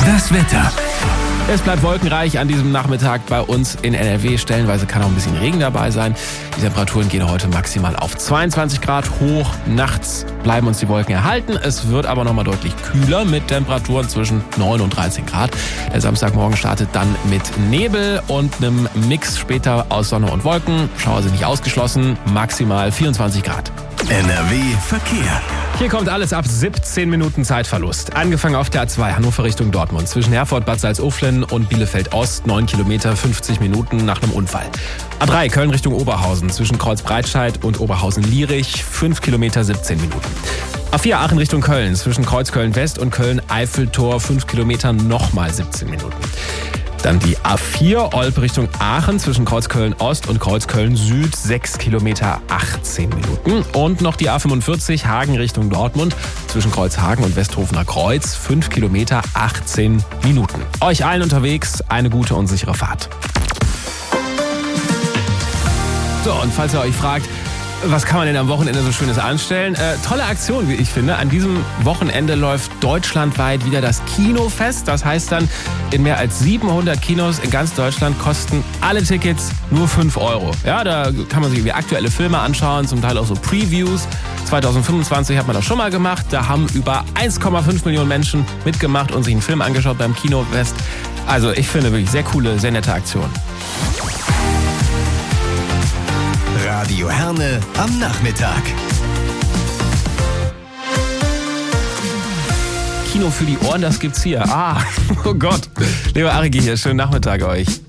Das Wetter. Es bleibt wolkenreich an diesem Nachmittag bei uns in NRW. Stellenweise kann auch ein bisschen Regen dabei sein. Die Temperaturen gehen heute maximal auf 22 Grad hoch. Nachts bleiben uns die Wolken erhalten. Es wird aber nochmal deutlich kühler mit Temperaturen zwischen 9 und 13 Grad. Der Samstagmorgen startet dann mit Nebel und einem Mix später aus Sonne und Wolken. Schauer sind nicht ausgeschlossen. Maximal 24 Grad. NRW Verkehr. Hier kommt alles ab 17 Minuten Zeitverlust. Angefangen auf der A2 Hannover Richtung Dortmund. Zwischen Herford, Bad Salzuflen und Bielefeld Ost 9 Kilometer, 50 Minuten nach einem Unfall. A3 Köln Richtung Oberhausen. Zwischen Kreuzbreitscheid und Oberhausen-Lierich 5 Kilometer, 17 Minuten. A4 Aachen Richtung Köln. Zwischen Kreuzköln West und Köln-Eiffeltor 5 Kilometer, nochmal 17 Minuten. Dann die A4 Olpe Richtung Aachen zwischen Kreuzköln Ost und Kreuzköln Süd 6 Kilometer 18 Minuten. Und noch die A45 Hagen Richtung Dortmund zwischen Kreuzhagen und Westhofener Kreuz 5 Kilometer 18 Minuten. Euch allen unterwegs eine gute und sichere Fahrt. So, und falls ihr euch fragt, was kann man denn am Wochenende so Schönes anstellen? Tolle Aktion, wie ich finde. An diesem Wochenende läuft deutschlandweit wieder das Kinofest. Das heißt dann, in mehr als 700 Kinos in ganz Deutschland kosten alle Tickets nur 5 Euro. Ja, da kann man sich irgendwie aktuelle Filme anschauen, zum Teil auch so Previews. 2025 hat man das schon mal gemacht. Da haben über 1,5 Millionen Menschen mitgemacht und sich einen Film angeschaut beim Kinofest. Also ich finde wirklich sehr coole, sehr nette Aktion. Radio Herne am Nachmittag. Kino für die Ohren, das gibt's hier. Oh Gott. Lieber Arigi hier, schönen Nachmittag euch.